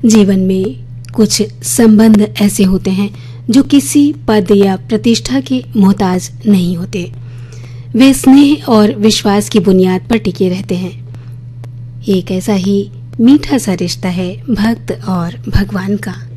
जीवन में कुछ संबंध ऐसे होते हैं जो किसी पद या प्रतिष्ठा के मोहताज नहीं होते। वे स्नेह और विश्वास की बुनियाद पर टिके रहते हैं। एक ऐसा ही मीठा सा रिश्ता है भक्त और भगवान का।